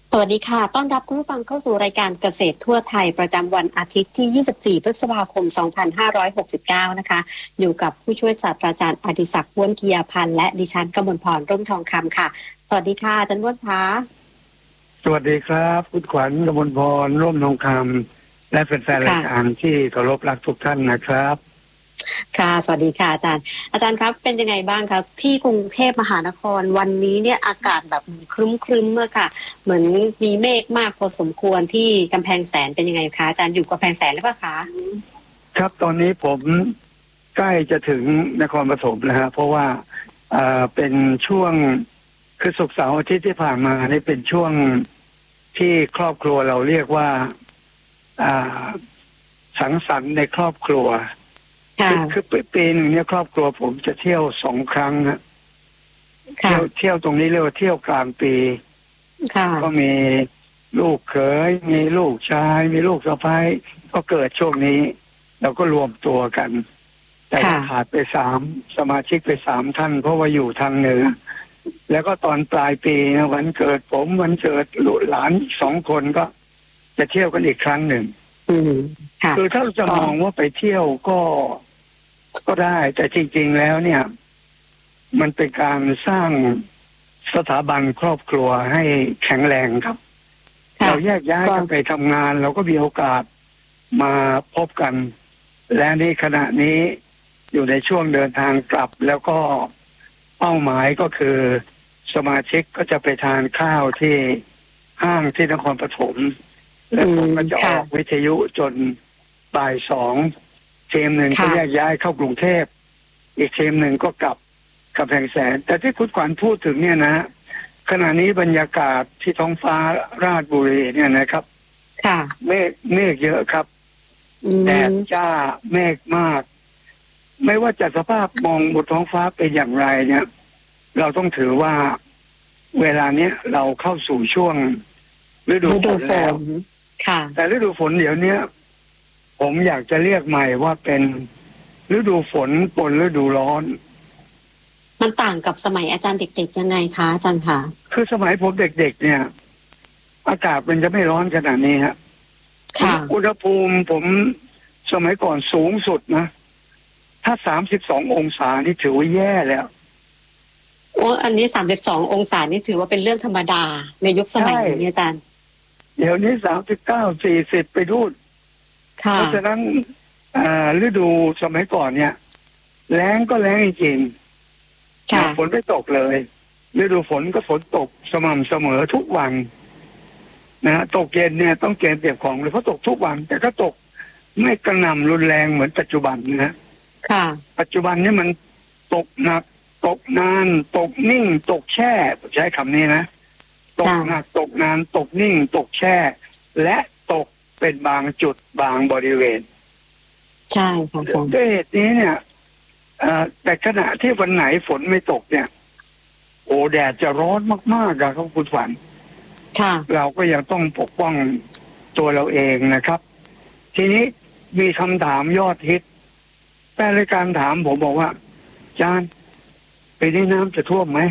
สวัสดีค่ะต้อนรับคุณผู้ฟังเข้าสู่รายการเกษตรทั่วไทยประจำวันอาทิตย์ที่ 24 พฤษภาคม 2569 นะคะอยู่กับผู้ช่วยศาสตราจารย์อดิศักดิ์ ว้วนกียาพันธ์และดิฉันกมลพร ร่มทองคำค่ะสวัสดีค่ะอาจารย์ว้วนคะสวัสดีครับคุณขวัญกมลพร ร่มทองคำและแฟนๆรายการที่เคารพรักทุกท่านนะครับค่ะสวัสดีค่ะอาจารย์ครับเป็นยังไงบ้างครับที่กรุงเทพมหานครวันนี้เนี่ยอากาศแบบครึ้มๆอะค่ะเหมือนมีเมฆมากพอสมควรที่กำแพงแสนเป็นยังไงคะอาจารย์อยู่กำแพงแสนหรือเปล่าคะครับตอนนี้ผมใกล้จะถึงนครปฐมแล้วฮะเพราะว่าเป็นช่วงคือศุกร์เสาร์อาทิตย์ที่ผ่านมานี่เป็นช่วงที่ครอบครัวเราเรียกว่าอ่าสังสรรค์ในครอบครัวคือปีหนึ่งเนี่ยครอบครัวผมจะเที่ยว2 ครั้งนะเที่ยวตรงนี้เรียกว่าเที่ยวกลางปีก็มีลูกเขยมีลูกชายมีลูกสะใภ้ก็เกิดช่วงนี้เราก็รวมตัวกัน แต่ว่าขาดไปสมาชิกไป3 ท่านเพราะว่าอยู่ทางเหนือแล้วก็ตอนปลายปีนะวันเกิดผมวันเกิดลูกหลาน2 คนก็จะเที่ยวกันอีกครั้งหนึ่งคือถ้าจะมองว่าไปเที่ยวก็ได้แต่จริงๆแล้วเนี่ยมันเป็นการสร้างสถาบันครอบครัวให้แข็งแรงครับเราแยกย้ายกันไปทำงานเราก็มีโอกาสมาพบกันและในขณะนี้อยู่ในช่วงเดินทางกลับแล้วก็เป้าหมายก็คือสมาชิกก็จะไปทานข้าวที่ห้างที่นครปฐมแล้วผมก็จะออกวิทยุจนบ่าย2ทีมหนึ่งก็แยกย้ายเข้ากรุงเทพอีกทีมหนึ่งก็กลับกำแพงแสนแต่ที่คุณขวัญพูดถึงเนี่ยนะขณะนี้บรรยากาศที่ท้องฟ้าราชบุรีเนี่ยนะครับเมฆเยอะครับแดดจ้าเมฆมากไม่ว่าจะสภาพมองบนท้องฟ้าเป็นอย่างไรเนี่ยเราต้องถือว่าเวลาเนี้ยเราเข้าสู่ช่วงฤดูฝนแล้วแต่ฤดูฝนเดี๋ยวนี้ผมอยากจะเรียกใหม่ว่าเป็นฤดูฝนปนฤดูร้อนมันต่างกับสมัยอาจารย์เด็กๆยังไงคะอาจารย์คะคือสมัยผมเด็กๆเนี่ยอากาศมันจะไม่ร้อนขนาดนี้ฮะอุณหภูมิผมสมัยก่อนสูงสุดนะถ้า32 องศานี่ถือว่าแย่แล้วอันนี้32 องศานี่ถือว่าเป็นเรื่องธรรมดาในยุคสมัยนี้อาจารย์เดี๋ยวนี้39 40ไปดูดเพราะฉะนั้นฤดูสมัยก่อนเนี่ยแล้งก็แล้งจริงๆฝนไม่ตกเลยฤดูฝนก็ฝนตกสม่ำเสมอทุกวันนะตกเย็นเนี่ยต้องเก็บของเลยเพราะตกทุกวันแต่ก็ตกไม่กระหน่ำรุนแรงเหมือนปัจจุบันนะปัจจุบันนี่มันตกหนักตกนานตกนิ่งตกแช่ใช้คำนี้นะตกหนักตกนานตกนิ่งตกแช่และตกเป็นบางจุดบางบริเวณใช่ค่ะด้วยเหตุนี้เนี่ยแต่ขณะที่วันไหนฝนไม่ตกเนี่ยโอ้แดดจะร้อนมากๆครับคุณฝันเราก็ยังต้องปกป้องตัวเราเองนะครับทีนี้มีคำถามยอดฮิตแต่รายการถามผมบอกว่าอาจารย์ปีนี้น้ำจะท่วมไหม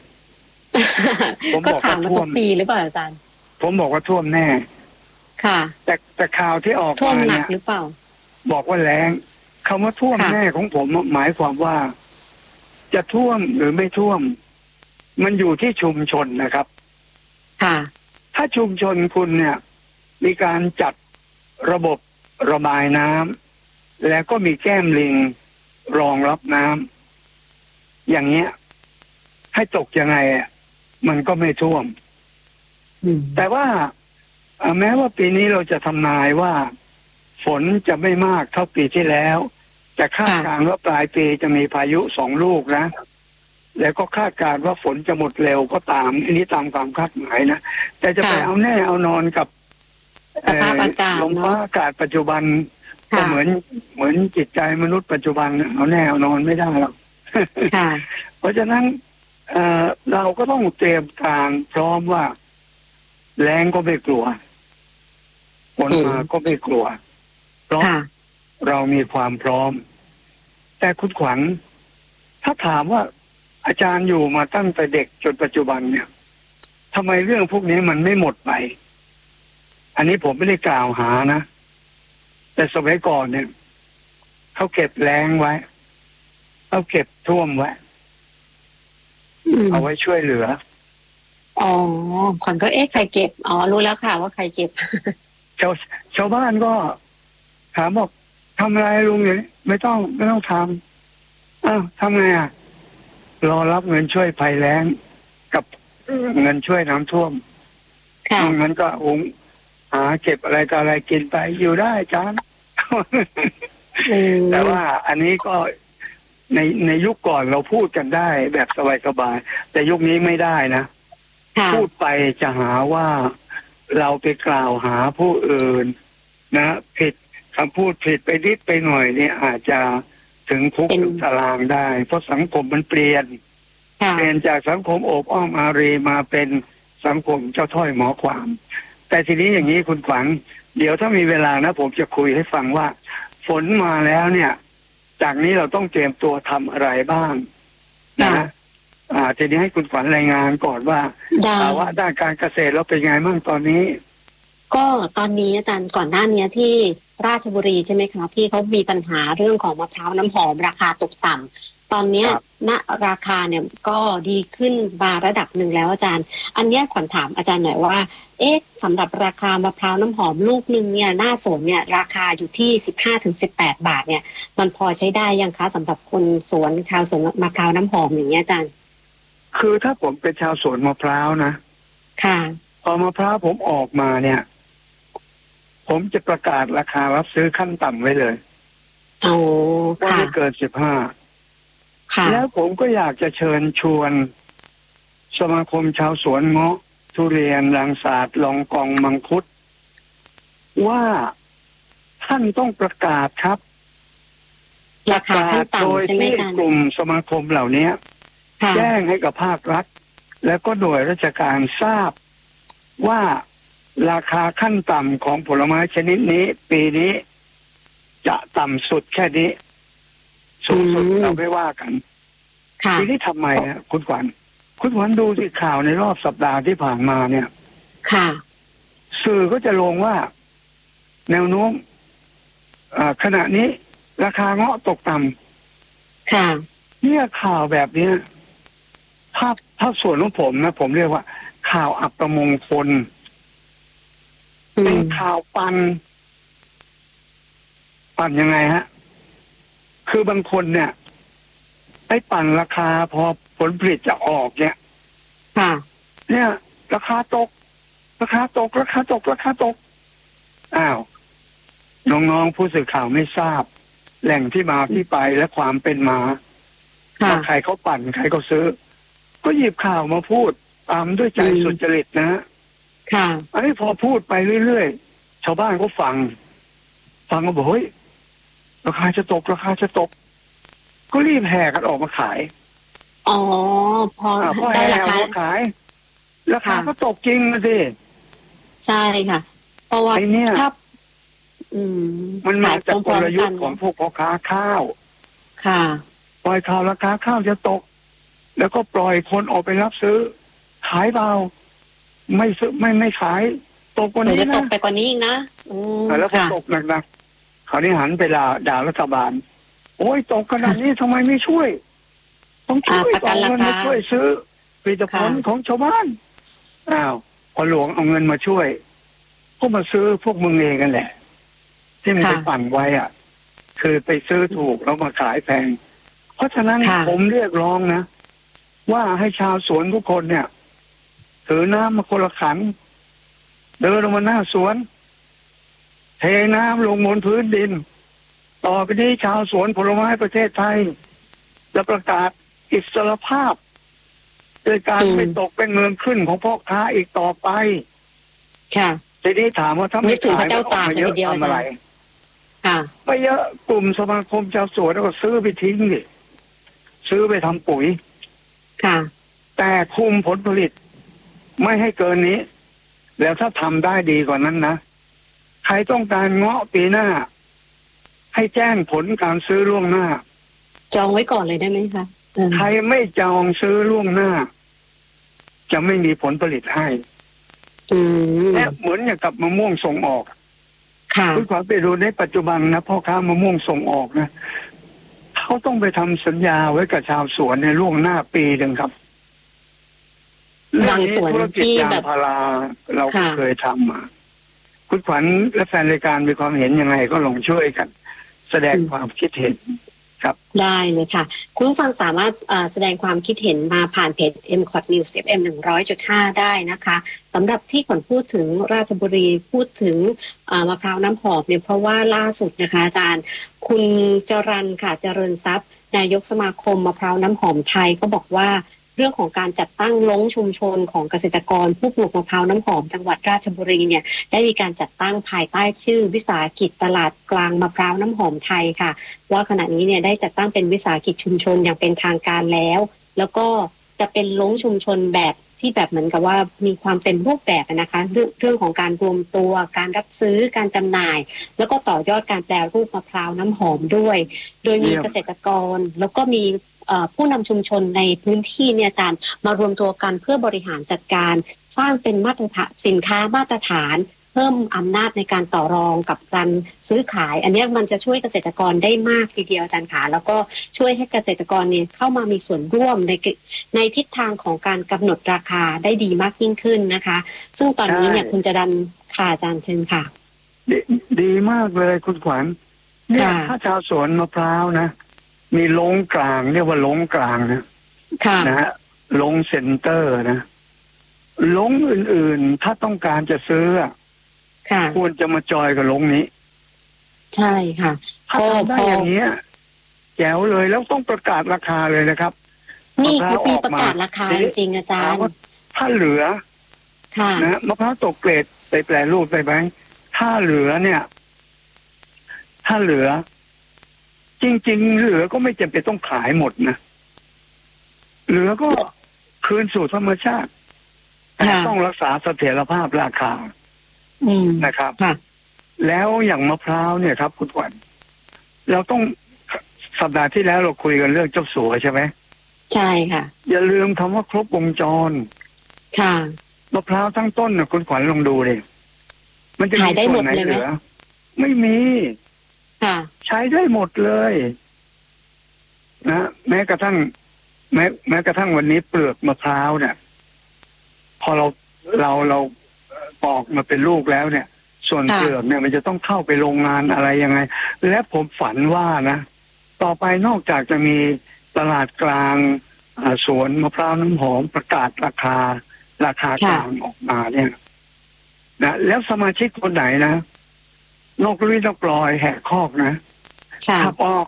ผมบอกว่าท่วมปีหรือเปล่าอาจารย์ผมบอกว่าท่วมแน่ค่ะแต่ข่าวที่ออกมาเนี่ยหรือเปล่าบอกว่าแรงคำว่าท่วมแน่ของผมหมายความว่าจะท่วมหรือไม่ท่วมมันอยู่ที่ชุมชนนะครับถ้าชุมชนคุณเนี่ยมีการจัดระบบระบายน้ำแล้วก็มีแก้มลิงรองรับน้ำอย่างเงี้ยให้ตกยังไงมันก็ไม่ท่วมแต่ว่าแม้ว่าปีนี้เราจะทำนายว่าฝนจะไม่มากเท่าปีที่แล้วแต่คาดการณ์ว่าปลายปีจะมีพายุ2 ลูกนะแล้วก็คาดการณ์ว่าฝนจะหมดเร็วก็ตามอันนี้ตามความคาดหมายนะแต่จะไปเอาแน่เอานอนกับลมฟ้าอากาศปัจจุบันก็เหมือนจิตใจมนุษย์ปัจจุบันเอาแน่เอานอนไม่ได้หรอกเพราะฉะนั้นเราก็ต้องเตรียมการพร้อมว่าแรงก็ไม่กลัวฝนมาก็ไม่กลัวเพราะเรามีความพร้อมแต่คุณขวัญถ้าถามว่าอาจารย์อยู่มาตั้งแต่เด็กจนปัจจุบันเนี่ยทำไมเรื่องพวกนี้มันไม่หมดไปอันนี้ผมไม่ได้กล่าวหานะแต่สมัยก่อนเนี่ยเขาเก็บแล้งไว้เขาเก็บท่วมไว้เอาไว้ช่วยเหลืออ๋อขวัญก็เอ๊ะใครเก็บอ๋อรู้แล้วค่ะว่าใครเก็บชาวบ้านก็ถามบอกทำอะไรลุงเนี่ยไม่ต้องทำอ้าวทำไงอ่ะรอรับเงินช่วยภัยแล้งกับเงินช่วยน้ำท่วมงั้นก็หาเก็บอะไรต่ออะไรกินไปอยู่ได้จาน แต่ว่าอันนี้ก็ในยุคก่อนเราพูดกันได้แบบสบายๆแต่ยุคนี้ไม่ได้นะพูดไปจะหาว่าเราไปกล่าวหาผู้อื่นนะผิดคำพูดผิดไปนิดไปหน่อยเนี่ยอาจจะถึงคุกถึงตารางได้เพราะสังคมมันเปลี่ยนจากสังคมโอบอ้อมอารีมาเป็นสังคมเจ้าถ้อยหมอความแต่ทีนี้อย่างนี้คุณขวัญเดี๋ยวถ้ามีเวลานะผมจะคุยให้ฟังว่าฝนมาแล้วเนี่ยจากนี้เราต้องเตรียมตัวทำอะไรบ้างนะทีนี้ให้คุณขวัญรายงานก่อนว่าภาวะด้านการเกษตรเราเป็นไงบ้างตอนนี้ก็ตอนนี้อาจารย์ก่อนหน้านี้ที่ราชบุรีใช่ไหมคะที่เขามีปัญหาเรื่องของมะพร้าวน้ำหอมราคาตกต่ำตอนนี้ณราคาเนี่ยก็ดีขึ้นมาระดับหนึ่งแล้วอาจารย์อันนี้ขวัญถามอาจารย์หน่อยว่าสำหรับราคามะพร้าวน้ำหอมลูกนึงเนี่ยหน้าสวนเนี่ยราคาอยู่ที่15-18 บาทเนี่ยมันพอใช้ได้ยังคะสำหรับคนสวนชาวสวนมะพร้าวน้ำหอมอย่างเงี้ยอาจารย์คือถ้าผมเป็นชาวสวนมะพร้าวนะค่ะพอมะพร้าวผมออกมาเนี่ยผมจะประกาศราคารับซื้อขั้นต่ำไว้เลยว่าไม่เกิน15แล้วผมก็อยากจะเชิญชวนสมาคมชาวสวนเงาะทุเรียนรังสาดลองกองมังคุดว่าท่านต้องประกาศครับราคาขั้นต่ำใช่ไหมคะกลุ่มสมาคมเหล่านี้แจ้งให้กับภาครัฐและก็หน่วยราชการทราบว่าราคาขั้นต่ำของผลไม้ชนิดนี้ปีนี้จะต่ำสุดแค่นี้สูงสุดเราไม่ว่ากันทีนี้ทำไมคุณขวัญดูสิข่าวในรอบสัปดาห์ที่ผ่านมาเนี่ยสื่อก็จะลงว่าแนวโน้มขณะนี้ราคาเงาะตกต่ำเนี่ยข่าวแบบนี้ถ้าส่วนของผมนะผมเรียกว่าข่าวอัปมงคลเป็นข่าวปั่นยังไงฮะคือบางคนเนี่ยให้ปั่นราคาพอผลผลิตจะออกเนี่ยเนี่ยราคาตกอ้าวน้องๆผู้สื่อข่าวไม่ทราบแหล่งที่มาที่ไปและความเป็นมาว่าใครเขาปั่นใครเขาซื้อก็หยิบข่าวมาพูดตามด้วยใจสุจริตนะอันนี้พอพูดไปเรื่อยๆชาวบ้านก็ฟังก็บอกเฮ้ยราคาจะตกก็รีบแห่กันออกมาขายพอได้ราคาขายราคาก็ตกจริงนะสิใช่ค่ะเพราะว่าถ้ามันมาจากกลยุทธ์ของพวกพ่อค้าข้าวปล่อยข่าวราคาข้าวจะตกแล้วก็ปล่อยคนออกไปรับซื้อขายเบาไม่ซื้อไม่ขายตกกว่านี้นะจะตกไปกว่านี้อีกนะแล้วก็ตกหนักๆคราวนี้หันไปด่ารัฐบาลโอ้ยตกขนาดนี้ทำไมไม่ช่วยต้องช่วยเอาเงินมาช่วยซื้อผลิตภัณฑ์ของชาวบ้านพอหลวงเอาเงินมาช่วยพวกมาซื้อพวกมึงเองกันแหละที่มันไปปั่นไว้คือไปซื้อถูกแล้วมาขายแพงเพราะฉะนั้นผมเรียกร้องนะว่าให้ชาวสวนทุกคนเนี่ยถือน้ำมาคนละขันเดินลงมาหน้าสวนเทน้ำลงบนพื้นดินต่อไปนี้ชาวสวนผลไม้ประเทศไทยจะประกาศอิสรภาพโดยการไม่ตกเป็นเมืองขึ้นของพ่อค้าอีกต่อไปทีนี้ถามว่าถ้าไม่ขายมันออกมาเยอะทำอะไรไปเยอะกลุ่มสมาคมชาวสวนก็ซื้อไปทิ้งดิซื้อไปทำปุ๋ยแต่คุมผลผลิตไม่ให้เกินนี้แล้วถ้าทำได้ดีกว่านั้นนะใครต้องการเงาะปีหน้าให้แจ้งผลการซื้อล่วงหน้าจองไว้ก่อนเลยได้ไหมคะใครไม่จองซื้อล่วงหน้าจะไม่มีผลผลิตให้มและเหมือนอย่างกับมะม่วงส่งออกค่ะคุณขวัญไปดูในปัจจุบันนะพ่อค้ามะม่วงส่งออกนะเขาต้องไปทำสัญญาไว้กับชาวสวนในล่วงหน้าปีหนึ่งครับเรื่องนี้ธุรกิจยางพาราเราก็เคยทำมาคุณขวัญและแฟนรายการมีความเห็นยังไงก็ลองช่วยกัน แสดงความคิดเห็นครับได้เลยค่ะคุณผู้ฟังสามารถแสดงความคิดเห็นมาผ่านเพจ MCOT News FM 100.5 ได้นะคะสำหรับที่ขวัญพูดถึงราชบุรีพูดถึงมะพร้าวน้ำหอมเนี่ยเพราะว่าล่าสุดนะคะอาจารย์คุณจรัญค่ะเจริญทรัพย์นายกสมาคมมะพร้าวน้ำหอมไทยก็บอกว่าเรื่องของการจัดตั้งลงชุมชนของเกษตรกรผู้ปลูกมะพร้าวน้ำหอมจังหวัดราชบุรีเนี่ยได้มีการจัดตั้งภายใต้ชื่อวิสาหกิจตลาดกลางมะพร้าวน้ำหอมไทยค่ะว่าขณะนี้เนี่ยได้จัดตั้งเป็นวิสาหกิจชุมชนอย่างเป็นทางการแล้วก็จะเป็นลงชุมชนแบบที่แบบเหมือนกับว่ามีความเต็มรูปแบบนะคะเรื่องของการรวมตัวการรับซื้อการจำหน่ายแล้วก็ต่อยอดการแปรรูปมะพร้าวน้ำหอมด้วยโดยมีเกษตรกรแล้วก็มีผู้นำชุมชนในพื้นที่เนี่ยอาจารย์มารวมตัวกันเพื่อบริหารจัดการสร้างเป็นมาตรฐานสินค้ามาตรฐานเพิ่มอำนาจในการต่อรองกับการซื้อขายอันนี้มันจะช่วยเกษตรกรได้มากทีเดียวอาจารย์ค่ะแล้วก็ช่วยให้เกษตรกรเนี่ยเข้ามามีส่วนร่วมในทิศทางของการกำหนดราคาได้ดีมากยิ่งขึ้นนะคะซึ่งตอนนี้เนี่ยคุณจรัญค่ะอาจารย์เชิญค่ะดีมากเลยคุณขวัญเนี่ยถ้าชาวสวนมะพร้าวนะมีลงกลางเรียกว่าลงกลางนะฮะลงเซ็นเตอร์นะลงอื่นๆถ้าต้องการจะซื้อควรจะมาจอยกับลงนี้ใช่ค่ะถ้าทำได้อย่างนี้แจ๋วเลยแล้วต้องประกาศราคาเลยนะครับนี่คือมีประกาศราคาจริงอาจารย์ถ้าเหลือนะมะพร้าวตกเกรดไปแปรรูปไปไหมถ้าเหลือเนี่ยถ้าเหลือจริงๆเหลือก็ไม่จำเป็นต้องขายหมดนะเหลือก็คืนสู่ธรรมชาติแต่ต้องรักษาเสถียรภาพราคานะครับแล้วอย่างมะพร้าวเนี่ยครับคุณขวัญเราต้องสัปดาห์ที่แล้วเราคุยกันเรื่องเจ้าสัวใช่ไหมใช่ค่ะอย่าลืมคำว่าครบวงจรค่ะมะพร้าวทั้งต้นนะคุณขวัญลองดูเลยมันจะมีส่วนไหนเหลือไม่มีใช้ได้หมดเลยนะแม้กระทั่งวันนี้เปลือกมะพร้าวเนี่ยพอเราปอกมาเป็นลูกแล้วเนี่ยส่วนเปลือกเนี่ยมันจะต้องเข้าไปโรงงานอะไรยังไงและผมฝันว่านะต่อไปนอกจากจะมีตลาดกลางสวนมะพร้าวน้ำหอมประกาศราคากลางออกมาเนี่ยนะแล้วสมาชิกคนไหนนะนกลุยนกลอยแหกคอกนะขับออก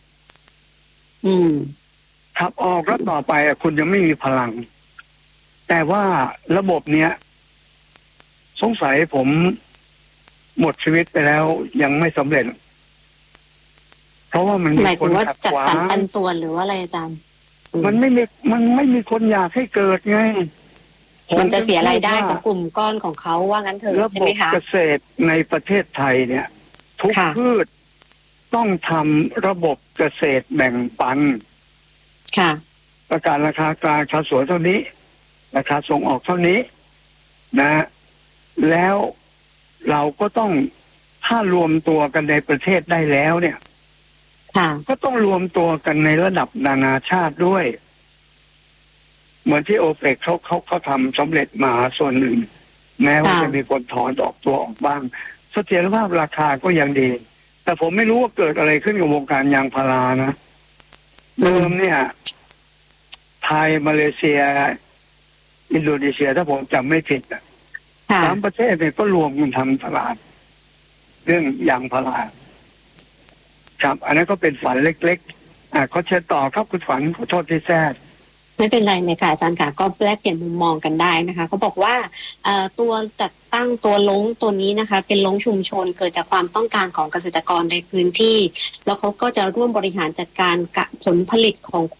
ขับออกแล้วต่อไปคุณจะไม่มีพลังแต่ว่าระบบเนี้ยสงสัยผมหมดชีวิตไปแล้วยังไม่สำเร็จเพราะว่ามันหมายถึงว่าจัดสรรปันส่วนหรือว่าอะไรอาจารย์มันไม่มีคนอยากให้เกิดไงมันจะเสียรายได้ของกลุ่มก้อนของเขาว่างั้นเถอะใช่ไหมคะระบบเกษตรในประเทศไทยเนี่ยทุกพืชต้องทำระบบเกษตรแบ่งปันประกาศราคากลางชาวสวนเท่านี้ราคาส่งออกเท่านี้นะแล้วเราก็ต้องถ้ารวมตัวกันในประเทศได้แล้วเนี่ยก็ต้องรวมตัวกันในระดับนานาชาติด้วยเหมือนที่โอเปกเขาทำสำเร็จมาส่วนหนึ่งแม้ว่าจะมีคนถอนออกตัวออกบ้างเสถียรภาพราคาก็ยังดีแต่ผมไม่รู้ว่าเกิดอะไรขึ้นกับวงการยางพารานะเดิมเนี่ยไทยมาเลเซียอินโดนีเซียถ้าผมจำไม่ผิด3 ประเทศเนี่ยก็รวมกันทำตลาดเรื่องยางพาราครับอันนั้นก็เป็นฝันเล็กๆเขาเชิญต่อครับคุณฝันขอโทษที่แทรกไม่เป็นไรเลยค่ะอาจารย์ค่ะก็แลกเปลี่ยนมุมมองกันได้นะคะเขาบอกว่าตัวจัดตั้งตัวลงตัวนี้นะคะเป็นลงชุมชนเกิดจากความต้องการของเกษตรกรในพื้นที่แล้วเขาก็จะร่วมบริหารจัดการกับผลผลิตของ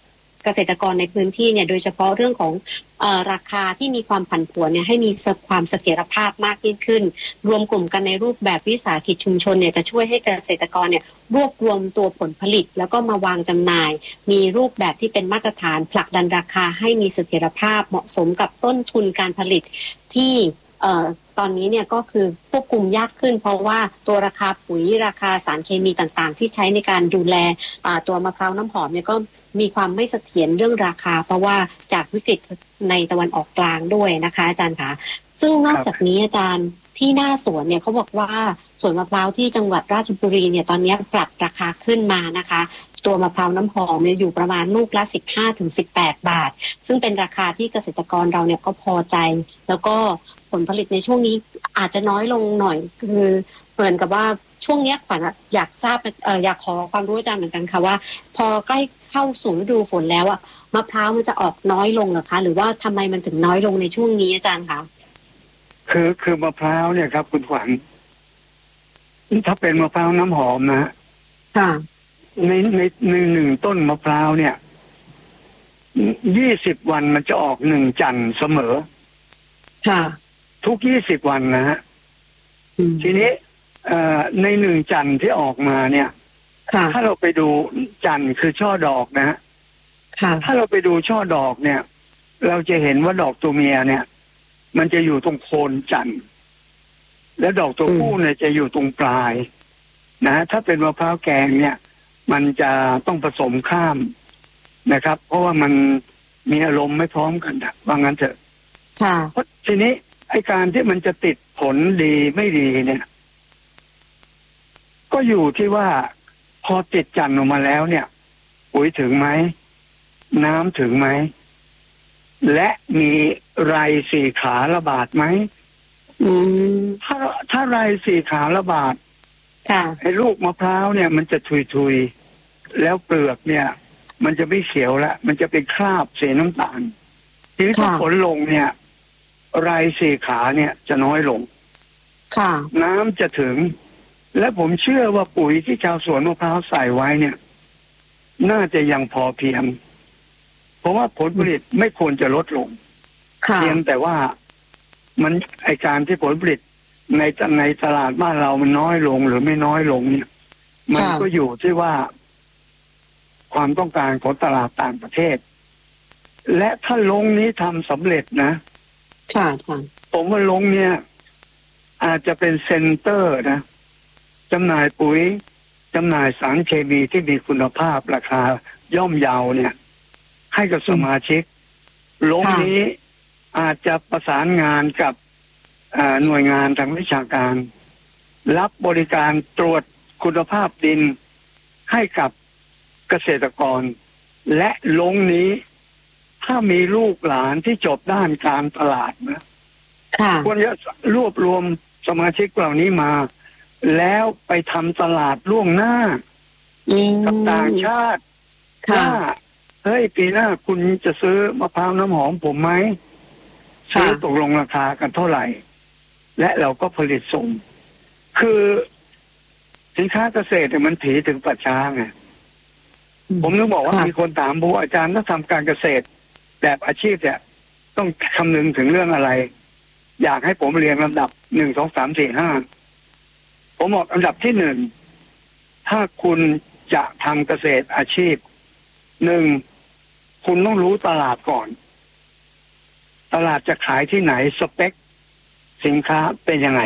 เกษตรกรในพื้นที่เนี่ยโดยเฉพาะเรื่องของราคาที่มีความผันผวนเนี่ยให้มีความเสถียรภาพมากยิ่งขึ้นรวมกลุ่มกันในรูปแบบวิสาหกิจชุมชนเนี่ยจะช่วยให้เกษตรกรเนี่ยรวบรวมตัวผลผลิตแล้วก็มาวางจำหน่ายมีรูปแบบที่เป็นมาตรฐานผลักดันราคาให้มีเสถียรภาพเหมาะสมกับต้นทุนการผลิตที่ตอนนี้เนี่ยก็คือควบคุมยากขึ้นเพราะว่าตัวราคาปุ๋ยราคาสารเคมีต่างๆที่ใช้ในการดูแลตัวมะพร้าวน้ำหอมเนี่ยก็มีความไม่เสถียรเรื่องราคาเพราะว่าจากวิกฤตในตะวันออกกลางด้วยนะคะอาจารย์คะซึ่งนอกจากนี้อาจารย์ที่หน้าสวนเนี่ยเขาบอกว่าสวนมะพร้าวที่จังหวัดราชบุรีเนี่ยตอนนี้ปรับราคาขึ้นมานะคะตัวมะพร้าวน้ำหอมเนี่ยอยู่ประมาณลูกละ15-18 บาทซึ่งเป็นราคาที่เกษตรกรเราเนี่ยก็พอใจแล้วก็ผลผลิตในช่วงนี้อาจจะน้อยลงหน่อยคือเหมือนกับว่าช่วงนี้ขวัญอยากทราบอยากขอความรู้อาจารย์เหมือนกันค่ะว่าพอใกล้เข้าสู่ฤดูฝนแล้วอะมะพร้าวมันจะออกน้อยลงเหรอคะหรือว่าทำไมมันถึงน้อยลงในช่วงนี้อาจารย์คะคือมะพร้าวเนี่ยครับคุณขวัญถ้าเป็นมะพร้าวน้ำหอมนะค่ะในหนึ่งต้นมะพร้าวเนี่ย20 วันมันจะออก1 จันทร์เสมอค่ะทุก20 วันนะฮะทีนี้ใน1 จันทร์ที่ออกมาเนี่ยถ้าเราไปดูจันทร์คือช่อดอกนะฮะถ้าเราไปดูช่อดอกเนี่ยเราจะเห็นว่าดอกตัวเมียเนี่ยมันจะอยู่ตรงโคนจันทร์และดอกตัวผู้เนี่ยจะอยู่ตรงปลายนะถ้าเป็นมะพร้าวแกงเนี่ยมันจะต้องผสมข้ามนะครับเพราะว่ามันมีอารมณ์ไม่พร้อมกันว่างั้นเถอะเพราะทีนี้ไอ้การที่มันจะติดผลดีไม่ดีเนี่ยก็อยู่ที่ว่าพอติดจันทร์ออกมาแล้วเนี่ยปุ๋ยถึงไหมน้ำถึงไหมและมีไรสี่ขาระบาดไหมถ้าไรสี่ขาระบาดไอ้ลูกมะพร้าวเนี่ยมันจะทุยๆแล้วเปลือกเนี่ยมันจะไม่เขียวแล้วมันจะเป็นคราบสีน้ำตาลทีนี้ถ้าผลลงเนี่ยไรสี่ขาเนี่ยจะน้อยลงน้ำจะถึงและผมเชื่อว่าปุ๋ยที่ชาวสวนมะพร้าวใส่ไว้เนี่ยน่าจะยังพอเพียงเพราะว่าผลผลิตไม่ควรจะลดลงเพียงแต่ว่ามันไอการที่ผลผลิตในตลาดบ้านเรามันน้อยลงหรือไม่น้อยลงเนี่ยมันก็อยู่ที่ว่าความต้องการของตลาดต่างประเทศและถ้าลงนี้ทำสำเร็จนะผมว่าลงเนี่ยอาจจะเป็นเซ็นเตอร์นะจำหน่ายปุ๋ยจำหน่ายสารเคมีที่มีคุณภาพราคาย่อมเยาเนี่ยให้กับสมาชิกลงนี้อาจจะประสานงานกับหน่วยงานทางวิชาการรับบริการตรวจคุณภาพดินให้กับเกษตรกรและลงนี้ถ้ามีลูกหลานที่จบด้านการตลาดนะควรจะรวบรวมสมาชิกเหล่านี้มาแล้วไปทำตลาดล่วงหน้ากับต่างชาติว่าเฮ้ยปีหน้าคุณจะซื้อมะพร้าวน้ำหอมผมไหมซื้อตกลงราคากันเท่าไหร่และเราก็ผลิตส่งคือสินค้าเกษตรเนี่ยมันถีถึงประชาไงผมนึกบอกว่ามีคนถามผมอาจารย์ถ้าทำการเกษตรแบบอาชีพเนี่ยต้องคำนึงถึงเรื่องอะไรอยากให้ผมเรียงลำดับ1 2 3 4 5ผมบอกอันดับที่1ถ้าคุณจะทำเกษตรอาชีพ1คุณต้องรู้ตลาดก่อนตลาดจะขายที่ไหนสเปคสินค้าเป็นยังไง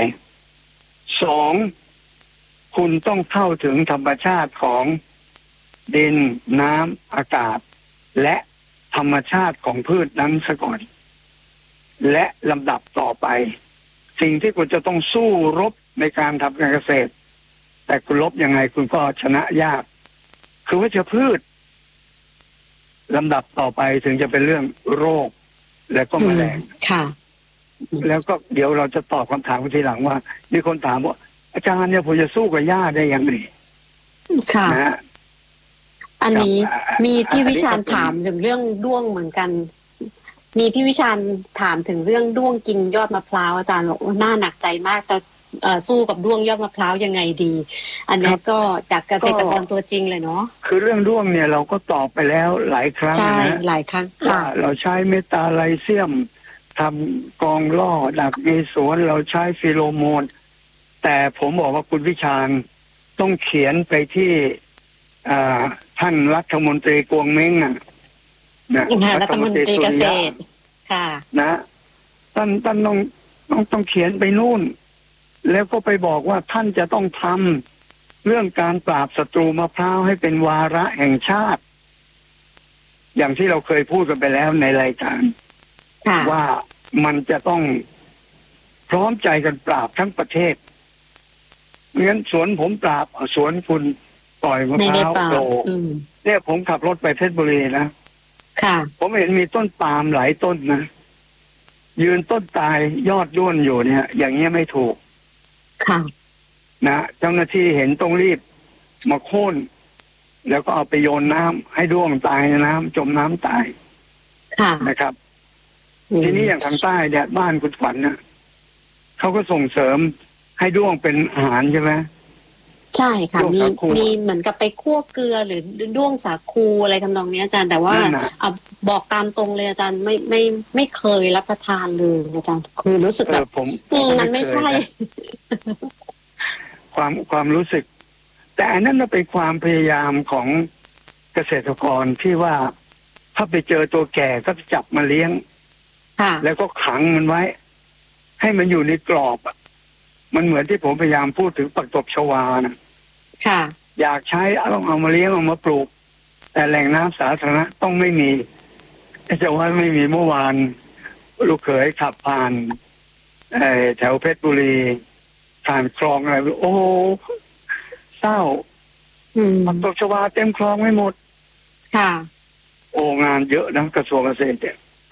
2คุณต้องเข้าถึงธรรมชาติของดินน้ำอากาศและธรรมชาติของพืชนั้นซะก่อนและลำดับต่อไปสิ่งที่คุณจะต้องสู้รบในการทำการเกษตรแต่คุณรบยังไงคุณก็ชนะยากคือวัชพืชลำดับต่อไปถึงจะเป็นเรื่องโรคและก็แมลงแล้วก็เดี๋ยวเราจะตอบคำถามทีหลังว่ามีคนถามว่าอาจารย์เนี่ยผมจะสู้กับหญ้าได้ยังไงนะอันนี้มีพี่วิชาญถามถึงเรื่องด้วงเหมือนกันมีพี่วิชาญถามถึงเรื่องด้วงกินยอดมะพร้าวอาจารย์บอกว่าน่าหนักใจมากแต่สู้กับด้วงยอดมะพร้าวยังไงดีอันนี้ก็จากเกษตรกรตัวจริงเลยเนาะคือเรื่องด้วงเนี่ยเราก็ตอบไปแล้วหลายครั้งใช่นะหลายครั้งว่าค่ะเราใช้เมตาไลเซียมทำกองล่อดักในสวนเราใช้ฟีโรโมนแต่ผมบอกว่าคุณวิชาญต้องเขียนไปที่ท่านรัฐมนตรีกวงเม้งนะรัฐมนตรีเกษตรค่ะนะท่านต้องเขียนไปนู่นแล้วก็ไปบอกว่าท่านจะต้องทำเรื่องการปราบศัตรูมะพร้าวให้เป็นวาระแห่งชาติอย่างที่เราเคยพูดกันไปแล้วในรายการว่ามันจะต้องพร้อมใจกันปราบทั้งประเทศงั้นสวนผมปราบสวนคุณปล่อยมะพร้าวโตเนี่ยผมขับรถไปเพชรบุรีนะผมเห็นมีต้นปาล์มหลายต้นนะยืนต้นตายยอดด้วนอยู่เนี่ยอย่างเงี้ยไม่ถูกนะเจ้าหน้าที่เห็นต้องรีบมาโค่นแล้วก็เอาไปโยนน้ำให้ด้วงตายในน้ำจมน้ำตายนะครับทีนี้อย่างทางใต้เนี่ยบ้านคุณขวัญเนี่ยเขาก็ส่งเสริมให้ด้วงเป็นอาหารใช่ไหมใช่ค่ะมีเหมือนกับไปคั่วเกลือหรือด้วงสาคูอะไรทำนองนี้อาจารย์แต่ว่าบอกตามตรงเลยอาจารย์ไม่เคยรับประทานเลยอาจารย์คือรู้สึกแบบนั้นไม่ใช่ความรู้สึกแต่อันนั้นเป็นความพยายามของเกษตรกรที่ว่าถ้าไปเจอตัวแก่ก็จับมาเลี้ยงแล้วก็ขังมันไว้ให้มันอยู่ในกรอบมันเหมือนที่ผมพยายามพูดถึงผักตบชวานะอยากใช้ต้องเอามาเลี้ยงเอามาปลูกแต่แหล่งน้ำสาธารณะต้องไม่มีจะว่าไม่มีเมื่อวานลูกเขยขับผ่านแถวเพชรบุรีผ่านคลองอะไรโอ้เศร้าผักตบชวาเต็มคลองไม่หมดโอ้งานเยอะนะกระทรวงเกษตรเนี่ย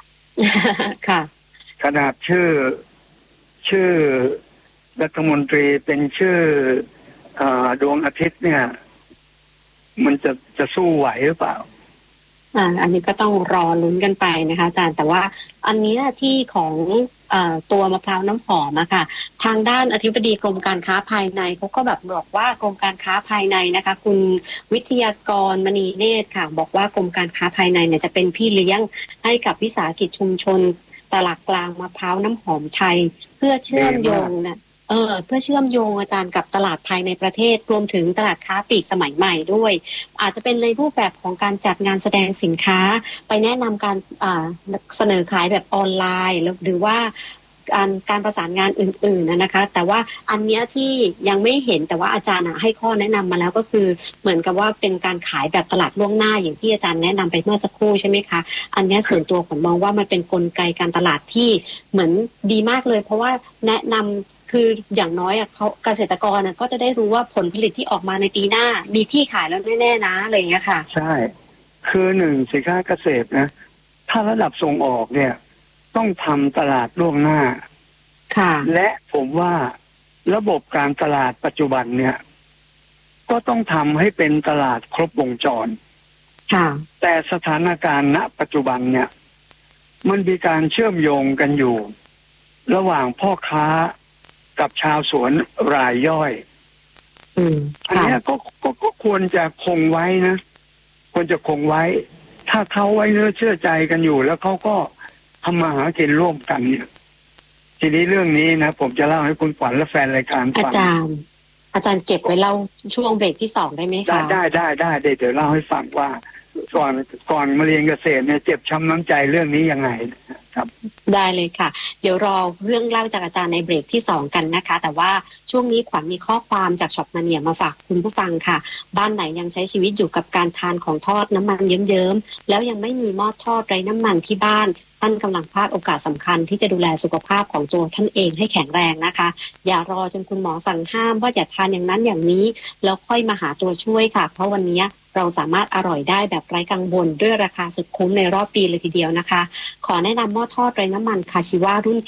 ขนาดชื่อรัฐมนตรีเป็นชื่อดวงอาทิตย์เนี่ยมันจะสู้ไหวหรือเปล่าอันนี้ก็ต้องรอลุ้นกันไปนะคะอาจารย์แต่ว่าอันนี้ที่ของตัวมะพร้าวน้ำหอมอะค่ะทางด้านอธิบดีกรมการค้าภายในเขาก็แบบบอกว่ากรมการค้าภายในนะคะคุณวิทยากรมณีเนตรค่ะบอกว่ากรมการค้าภายในเนี่ยจะเป็นพี่เลี้ยงให้กับวิสาหกิจชุมชนตลาดกลางมะพร้าวน้ำหอมไทยเพื่อเชื่อมโยงนะเพื่อเชื่อมโยงอาจารย์กับตลาดภายในประเทศรวมถึงตลาดค้าปลีกสมัยใหม่ด้วยอาจจะเป็นในรูปแบบของการจัดงานแสดงสินค้าไปแนะนำการเสนอขายแบบออนไลน์หรือว่าการประสานงานอื่นๆนะคะแต่ว่าอันเนี้ยที่ยังไม่เห็นแต่ว่าอาจารย์ให้ข้อแนะนำมาแล้วก็คือเหมือนกับว่าเป็นการขายแบบตลาดล่วงหน้าอย่างที่อาจารย์แนะนำไปเมื่อสักครู่ใช่ไหมคะอันนี้ส่วนตัวผมมองว่ามันเป็นกลไกการตลาดที่เหมือนดีมากเลยเพราะว่าแนะนำคืออย่างน้อยเขาเกษตรกรก็จะได้รู้ว่าผลผลิตที่ออกมาในปีหน้ามีที่ขายแล้วแน่ๆนะอะไรอย่างเงี้ยค่ะใช่คือหนึ่งสินค้าเกษตรนะถ้าระดับส่งออกเนี่ยต้องทำตลาดล่วงหน้าและผมว่าระบบการตลาดปัจจุบันเนี่ยก็ต้องทำให้เป็นตลาดครบวงจรแต่สถานการณ์ณปัจจุบันเนี่ยมันมีการเชื่อมโยงกันอยู่ระหว่างพ่อค้ากับชาวสวนรายย่อยอันนี้ก็ควรจะคงไว้นะควรจะคงไว้ถ้าเขาไว้เนื้อเชื่อใจกันอยู่แล้วเขาก็ทำมาหากินร่วมกันเนี่ยทีนี้เรื่องนี้นะผมจะเล่าให้คุณขวัญและแฟนรายการฟังอาจารย์เก็บไว้เล่าช่วงเบรกที่2ได้ไหมคะได้เดี๋ยวเล่าให้ฟังว่าก่อนมาเรียนเกษตรเนี่ยเจ็บช้ำน้ำใจเรื่องนี้ยังไงครับได้เลยค่ะเดี๋ยวรอเรื่องเล่าจากอาจารย์ในเบรกที่2กันนะคะแต่ว่าช่วงนี้ขวัญมีข้อความจากช็อปมาเนียมาฝากคุณผู้ฟังค่ะบ้านไหนยังใช้ชีวิตอยู่กับการทานของทอดน้ำมันเยิ้มๆแล้วยังไม่มีหม้อทอดไร้น้ำมันที่บ้านท่านกำลังพลาดโอกาสสำคัญที่จะดูแลสุขภาพของตัวท่านเองให้แข็งแรงนะคะอย่ารอจนคุณหมอสั่งห้ามว่าอย่าทานอย่างนั้นอย่างนี้แล้วค่อยมาหาตัวช่วยค่ะเพราะวันนี้เราสามารถอร่อยได้แบบไร้กังวลด้วยราคาสุดคุ้มในรอบปีเลยทีเดียวนะคะขอแนะนำหม้อทอดไร้น้ำมันคาชิวารุ่น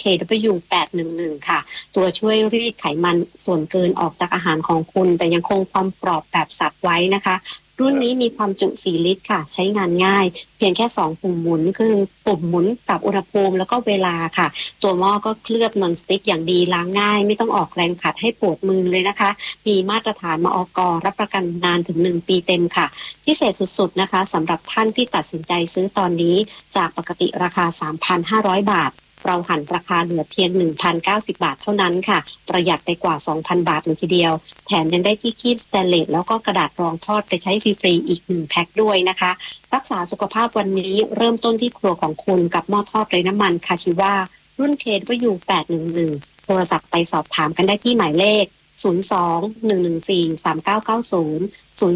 KW811 ค่ะตัวช่วยรีดไขมันส่วนเกินออกจากอาหารของคุณแต่ยังคงความกรอบแบบสับไว้นะคะรุ่นนี้มีความจุ4ลิตรค่ะใช้งานง่ายเพียงแค่2ปุ่มหมุนคือปุ่มหมุนปรับอุณหภูมิแล้วก็เวลาค่ะตัวหม้อก็เคลือบนอนสติ๊กอย่างดีล้างง่ายไม่ต้องออกแรงขัดให้ปวดมือเลยนะคะมีมาตรฐานมอก.รับประกันนานถึง1ปีเต็มค่ะพิเศษสุดๆนะคะสำหรับท่านที่ตัดสินใจซื้อตอนนี้จากปกติราคา 3,500 บาทเราหันราคาเหลือเพียง 1,090 บาทเท่านั้นค่ะประหยัดไปกว่า 2,000 บาทเลยทีเดียวแถมยังได้ที่คีบสแตนเลสแล้วก็กระดาษรองทอดไปใช้ฟรีๆอีก1แพ็คด้วยนะคะรักษาสุขภาพวันนี้เริ่มต้นที่ครัวของคุณกับหม้อทอดไร้น้ำมันคาชิวารุ่น KW811 โทรศัพท์ไปสอบถามกันได้ที่หมายเลข02-114-3990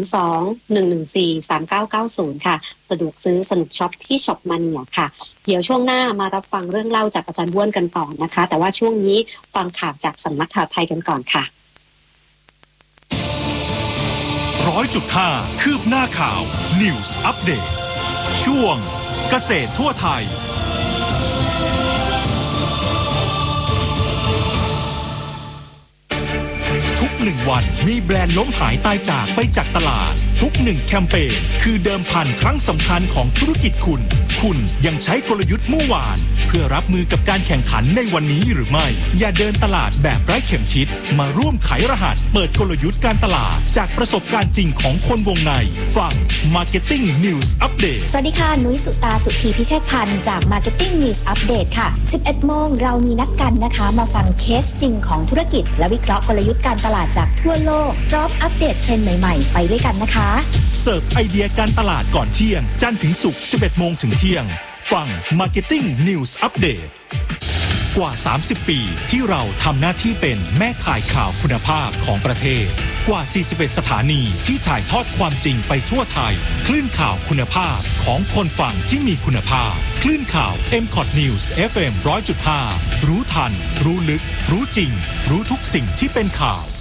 02-114-3990 ค่ะสะดวกซื้อสนุกช็อปที่ช็อปมันเนี่ยค่ะเดี๋ยวช่วงหน้ามารับฟังเรื่องเล่าจากอาจารย์บ้วนกันต่อนะคะแต่ว่าช่วงนี้ฟังข่าวจากสำนักข่าวไทยกันก่อนค่ะ 100.5 คืบหน้าข่าว News Update ช่วงเกษตรทั่วไทยทุก1วันมีแบรนด์ล้มหายตายจากไปจากตลาดทุก1แคมเปญคือเดิมพันครั้งสำคัญของธุรกิจคุณยังใช้กลยุทธ์เมื่อวานเพื่อรับมือกับการแข่งขันในวันนี้หรือไม่อย่าเดินตลาดแบบไร้เข็มทิศมาร่วมไขรหัสเปิดกลยุทธ์การตลาดจากประสบการณ์จริงของคนวงในฟัง Marketing News Update สวัสดีค่ะนุ้ยสุตาสุธีพิเชษพันธ์จาก Marketing News Update ค่ะ 11 โมงเรามีนัดกันนะคะมาฟังเคสจริงของธุรกิจและวิเคราะห์กลยุทธ์การตลาดจากทั่วโลกพร้อมอัปเดตเทรนด์ใหม่ๆไปด้วยกันนะคะเสิร์ฟไอเดียการตลาดก่อนเที่ยงจันทร์ถึงศุกร์ 11 โมงถึงเที่ยงฟัง Marketing News Update กว่า 30 ปีที่เราทำหน้าที่เป็นแม่ข่ายข่าวคุณภาพของประเทศกว่า 41 สถานีที่ถ่ายทอดความจริงไปทั่วไทยคลื่นข่าวคุณภาพของคนฟังที่มีคุณภาพคลื่นข่าว MCOT News FM 100.5 รู้ทันรู้ลึกรู้จริงรู้ทุกสิ่งที่เป็นข่าว